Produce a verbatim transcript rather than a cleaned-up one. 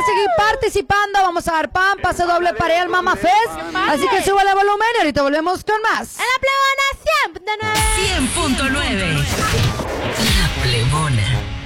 seguir participando. Vamos a dar pan, pase doble para ir al Mama Fest. Así que súbale el volumen y ahorita volvemos con más. En la Plebona cien punto nueve. cien punto nueve. La Plebona.